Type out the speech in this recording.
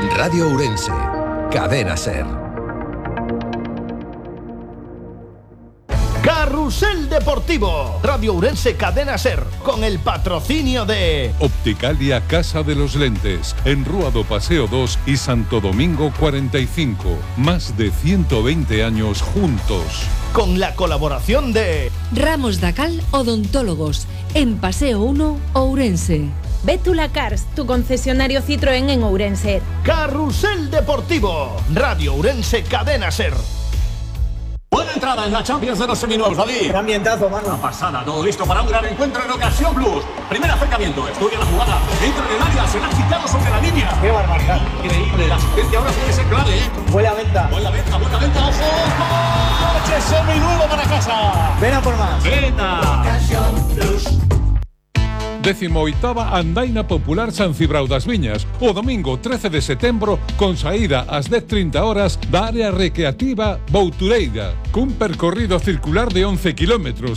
Radio Ourense, Cadena SER. Carrusel Deportivo, Radio Ourense, Cadena SER, con el patrocinio de Opticalia Casa de los Lentes, en Rúa do Paseo 2 y Santo Domingo 45. Más de 120 años juntos. Con la colaboración de Ramos Dacal Odontólogos, en Paseo 1, Ourense. Bétula Cars, tu concesionario Citroën en Ourense. Carrusel Deportivo, Radio Ourense, Cadena SER. Buena entrada en la Champions de los seminuevos, David. Qué ambientazo, mano. Una pasada, todo listo para un gran encuentro en Ocasión Plus. Primer acercamiento, estudia la jugada, entra en el área, se la ha quitado sobre la línea. Qué barbaridad. Increíble, la asistencia ahora puede ser clave, ¿eh? Buena venta. Buena venta, ojo. ¡Coche seminuevo para casa! Ven a por más. ¡Venta! Ocasión Plus. 18ª Andaina Popular San Cibrao das Viñas, o domingo 13 de setembro, con saída ás 10:30 horas da área recreativa Boutureira, cun percorrido circular de 11 km,